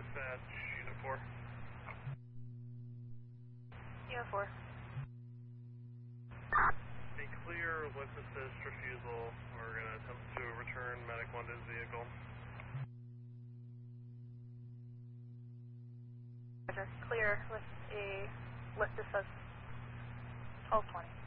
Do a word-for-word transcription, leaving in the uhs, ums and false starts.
dispatch, Unit four. Unit four. Be clear with assist refusal. We're going to attempt to return medic one to his vehicle. Roger. Clear with a lift assist twelve twenty.